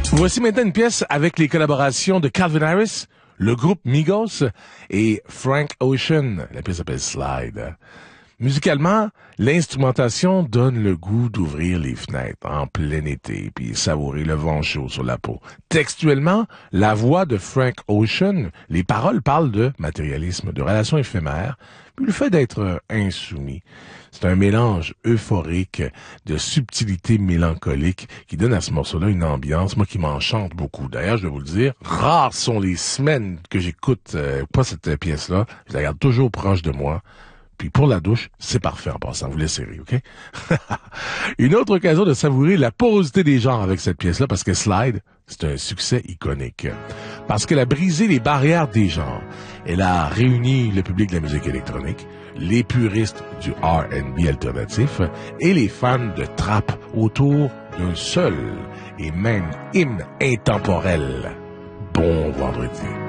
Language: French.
Voici maintenant une pièce avec les collaborations de Calvin Harris, le groupe Migos et Frank Ocean. La pièce s'appelle Slide. Musicalement, l'instrumentation donne le goût d'ouvrir les fenêtres en plein été puis savourer le vent chaud sur la peau. Textuellement, la voix de Frank Ocean, les paroles parlent de matérialisme, de relations éphémères, puis le fait d'être insoumis. C'est un mélange euphorique de subtilité mélancolique qui donne à ce morceau-là une ambiance, moi, qui m'enchante beaucoup. D'ailleurs, je vais vous le dire, rares sont les semaines que j'écoute pas cette pièce-là. Je la garde toujours proche de moi. Puis pour la douche, c'est parfait en passant. Vous laissez rire, OK? Une autre occasion de savourer la porosité des genres avec cette pièce-là, parce que Slide, c'est un succès iconique. Parce qu'elle a brisé les barrières des genres. Elle a réuni le public de la musique électronique, les puristes du R&B alternatif et les fans de trap autour d'un seul et même hymne intemporel. Bon vendredi.